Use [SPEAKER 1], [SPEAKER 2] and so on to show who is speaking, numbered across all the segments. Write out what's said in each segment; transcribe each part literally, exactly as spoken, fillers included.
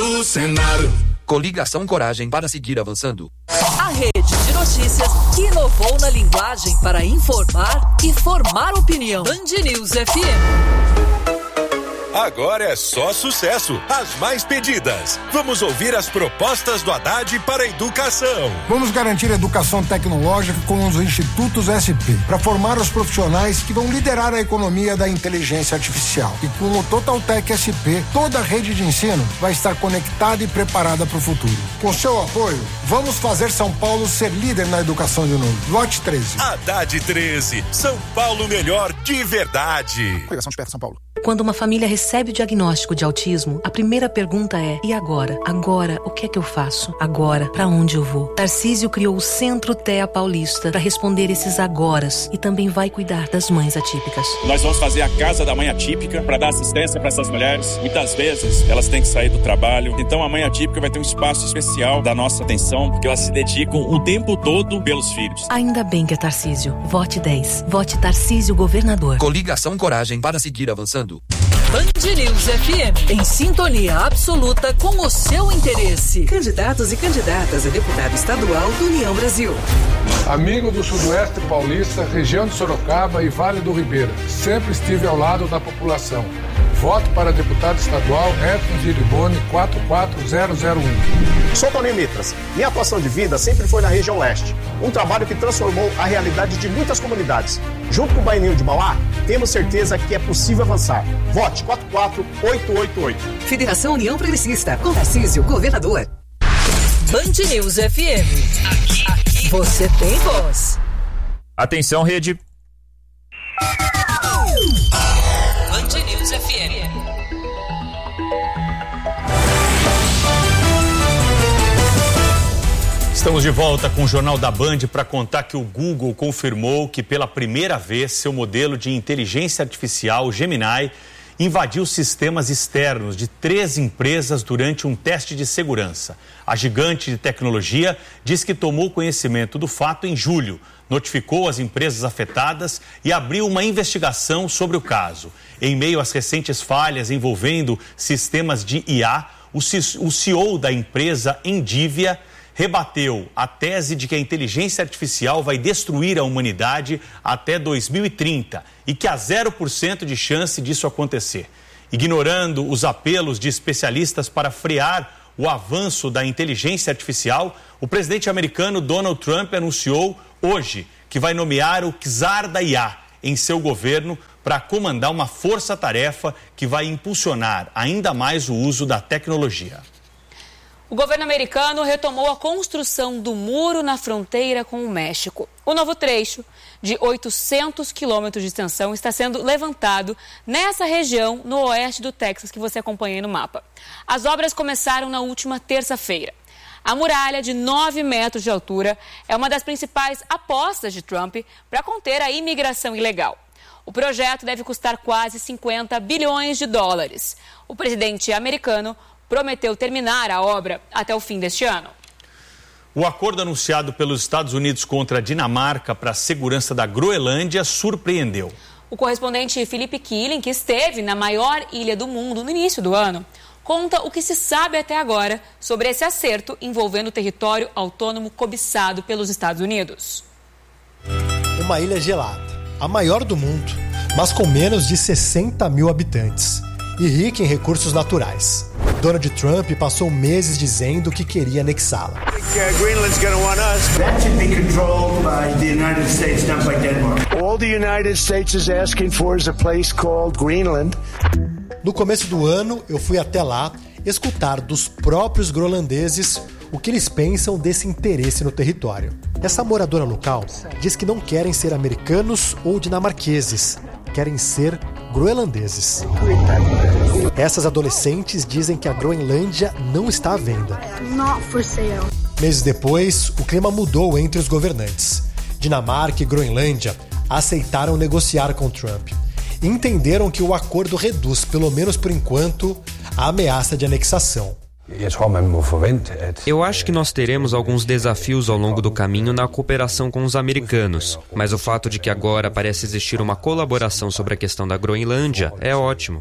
[SPEAKER 1] do Senado.
[SPEAKER 2] Coligação Coragem para seguir avançando.
[SPEAKER 3] A rede de notícias que inovou na linguagem para informar e formar opinião. Band News F M.
[SPEAKER 4] Agora é só sucesso, as mais pedidas. Vamos ouvir as propostas do Haddad para a educação.
[SPEAKER 5] Vamos garantir a educação tecnológica com os institutos S P, para formar os profissionais que vão liderar a economia da inteligência artificial. E com o Totaltec S P, toda a rede de ensino vai estar conectada e preparada para o futuro. Com seu apoio, vamos fazer São Paulo ser líder na educação de novo. Vote treze.
[SPEAKER 4] Haddad treze, São Paulo melhor de verdade.
[SPEAKER 6] Coligação Desperta São Paulo.
[SPEAKER 7] Quando uma família recebe o diagnóstico de autismo, a primeira pergunta é: e agora? Agora, o que é que eu faço? Agora, pra onde eu vou? Tarcísio criou o Centro T E A Paulista para responder esses agoras e também vai cuidar das mães atípicas.
[SPEAKER 8] Nós vamos fazer a Casa da Mãe Atípica para dar assistência para essas mulheres. Muitas vezes elas têm que sair do trabalho, então a Mãe Atípica vai ter um espaço especial da nossa atenção, porque elas se dedicam o tempo todo pelos filhos.
[SPEAKER 7] Ainda bem que é Tarcísio. Vote dez. Vote Tarcísio Governador.
[SPEAKER 2] Coligação Coragem para seguir avançando.
[SPEAKER 3] Band News F M, em sintonia absoluta com o seu interesse.
[SPEAKER 9] Candidatos e candidatas a deputado estadual do União Brasil.
[SPEAKER 10] Amigo do Sudoeste Paulista, região de Sorocaba e Vale do Ribeira. Sempre estive ao lado da população. Voto para deputado estadual Edson Giriboni quatro quatro zero zero um.
[SPEAKER 11] Sou Toninho Mitras. Minha atuação de vida sempre foi na região oeste. Um trabalho que transformou a realidade de muitas comunidades. Junto com o Baianinho de Mauá, temos certeza que é possível avançar. Vote quatro quatro oito oito oito.
[SPEAKER 9] Federação União Progressista, com Tarcísio, governador.
[SPEAKER 3] Band News F M. Aqui, aqui você tem voz.
[SPEAKER 12] Atenção, rede.
[SPEAKER 3] Band News F M.
[SPEAKER 12] Estamos de volta com o Jornal da Band para contar que o Google confirmou que pela primeira vez seu modelo de inteligência artificial Gemini invadiu sistemas externos de três empresas durante um teste de segurança. A gigante de tecnologia diz que tomou conhecimento do fato em julho, notificou as empresas afetadas e abriu uma investigação sobre o caso. Em meio às recentes falhas envolvendo sistemas de I A, o C E O da empresa Endivia rebateu a tese de que a inteligência artificial vai destruir a humanidade até dois mil e trinta e que há zero por cento de chance disso acontecer. Ignorando os apelos de especialistas para frear o avanço da inteligência artificial, o presidente americano Donald Trump anunciou hoje que vai nomear o czar da I A em seu governo para comandar uma força-tarefa que vai impulsionar ainda mais o uso da tecnologia.
[SPEAKER 13] O governo americano retomou a construção do muro na fronteira com o México. O novo trecho, de oitocentos quilômetros de extensão, está sendo levantado nessa região no oeste do Texas que você acompanha aí no mapa. As obras começaram na última terça-feira. A muralha, de nove metros de altura, é uma das principais apostas de Trump para conter a imigração ilegal. O projeto deve custar quase cinquenta bilhões de dólares. O presidente americano prometeu terminar a obra até o fim deste ano.
[SPEAKER 12] O acordo anunciado pelos Estados Unidos contra a Dinamarca para a segurança da Groenlândia surpreendeu.
[SPEAKER 13] O correspondente Felipe Killing, que esteve na maior ilha do mundo no início do ano, conta o que se sabe até agora sobre esse acerto envolvendo o território autônomo cobiçado pelos Estados Unidos.
[SPEAKER 14] Uma ilha gelada, a maior do mundo, mas com menos de sessenta mil habitantes e rica em recursos naturais. Donald Trump passou meses dizendo que queria anexá-la.
[SPEAKER 15] Greenland's going to want us. That should be controlled by the United States, not by Denmark. All the United States is asking for is a place called Greenland.
[SPEAKER 14] No começo do ano, eu fui até lá escutar dos próprios groenlandeses o que eles pensam desse interesse no território. Essa moradora local diz que não querem ser americanos ou dinamarqueses, querem ser groenlandeses. Essas adolescentes dizem que a Groenlândia não está à venda. Meses depois, o clima mudou entre os governantes. Dinamarca e Groenlândia aceitaram negociar com Trump e entenderam que o acordo reduz, pelo menos por enquanto, a ameaça de anexação.
[SPEAKER 1] Eu acho que nós teremos alguns desafios ao longo do caminho na cooperação com os americanos, mas o fato de que agora parece existir uma colaboração sobre a questão da Groenlândia é ótimo.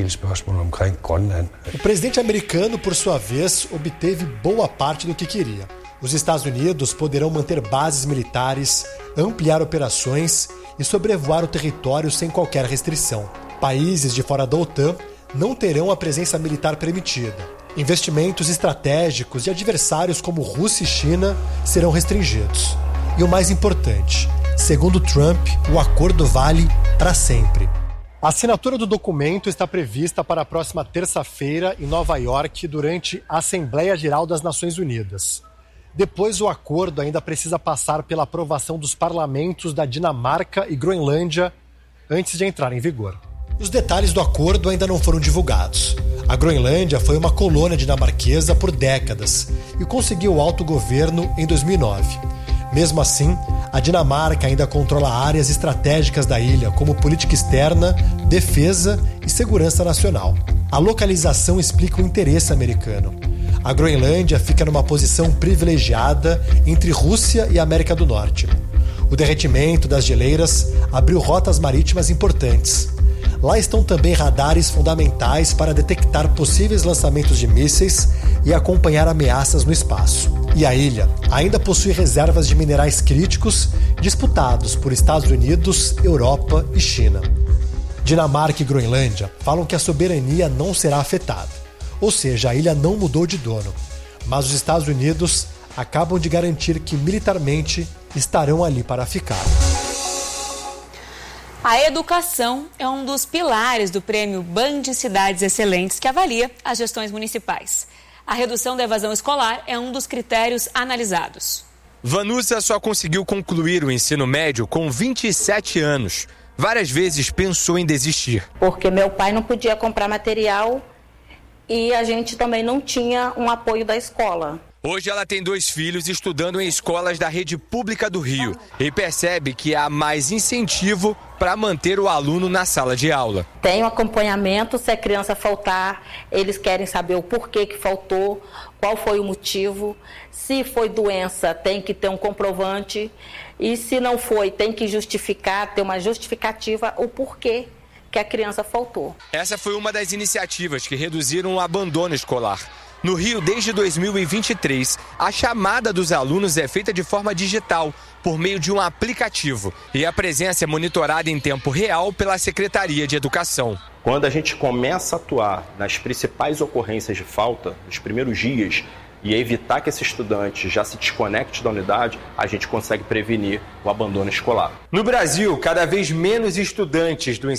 [SPEAKER 14] O presidente americano, por sua vez, obteve boa parte do que queria. Os Estados Unidos poderão manter bases militares, ampliar operações e sobrevoar o território sem qualquer restrição. Países de fora da OTAN não terão a presença militar permitida. Investimentos estratégicos de adversários como Rússia e China serão restringidos. E o mais importante, segundo Trump, o acordo vale para sempre. A assinatura do documento está prevista para a próxima terça-feira em Nova York durante a Assembleia Geral das Nações Unidas. Depois, o acordo ainda precisa passar pela aprovação dos parlamentos da Dinamarca e Groenlândia antes de entrar em vigor. Os detalhes do acordo ainda não foram divulgados. A Groenlândia foi uma colônia dinamarquesa por décadas e conseguiu o autogoverno em dois mil e nove. Mesmo assim, a Dinamarca ainda controla áreas estratégicas da ilha, como política externa, defesa e segurança nacional. A localização explica o interesse americano. A Groenlândia fica numa posição privilegiada entre Rússia e América do Norte. O derretimento das geleiras abriu rotas marítimas importantes. Lá estão também radares fundamentais para detectar possíveis lançamentos de mísseis e acompanhar ameaças no espaço. E a ilha ainda possui reservas de minerais críticos disputados por Estados Unidos, Europa e China. Dinamarca e Groenlândia falam que a soberania não será afetada, ou seja, a ilha não mudou de dono. Mas os Estados Unidos acabam de garantir que militarmente estarão ali para ficar.
[SPEAKER 13] A educação é um dos pilares do prêmio Band Cidades Excelentes, que avalia as gestões municipais. A redução da evasão escolar é um dos critérios analisados.
[SPEAKER 6] Vanusa só conseguiu concluir o ensino médio com vinte e sete anos. Várias vezes pensou em desistir.
[SPEAKER 16] Porque meu pai não podia comprar material e a gente também não tinha um apoio da escola.
[SPEAKER 6] Hoje ela tem dois filhos estudando em escolas da rede pública do Rio e percebe que há mais incentivo para manter o aluno na sala de aula.
[SPEAKER 16] Tem um acompanhamento, se a criança faltar, eles querem saber o porquê que faltou, qual foi o motivo. Se foi doença, tem que ter um comprovante e se não foi, tem que justificar, ter uma justificativa o porquê que a criança faltou.
[SPEAKER 6] Essa foi uma das iniciativas que reduziram o abandono escolar. No Rio, desde dois mil e vinte e três, a chamada dos alunos é feita de forma digital, por meio de um aplicativo, e a presença é monitorada em tempo real pela Secretaria de Educação.
[SPEAKER 11] Quando a gente começa a atuar nas principais ocorrências de falta, nos primeiros dias, e evitar que esse estudante já se desconecte da unidade, a gente consegue prevenir o abandono escolar.
[SPEAKER 6] No Brasil, cada vez menos estudantes do ensino